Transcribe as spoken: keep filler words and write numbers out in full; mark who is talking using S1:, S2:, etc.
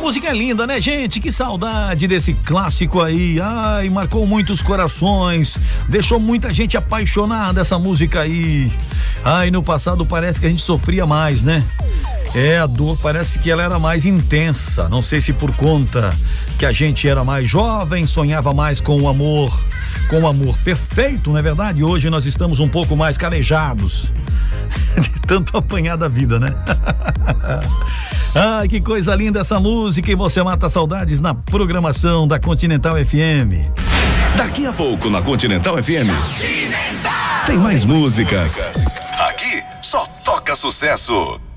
S1: música é linda, né, gente? Que saudade desse clássico aí. Ai, marcou muitos corações, deixou muita gente apaixonada essa música aí. Ai, no passado parece que a gente sofria mais, né? É, a dor parece que ela era mais intensa. Não sei se por conta que a gente era mais jovem, sonhava mais com o amor, com o amor perfeito, não é verdade? Hoje nós estamos um pouco mais calejados de tanto apanhar da vida, né? Ai, que coisa linda essa música, e você mata saudades na programação da Continental F M.
S2: Daqui a pouco na Continental F M tem mais músicas. Aqui só toca sucesso.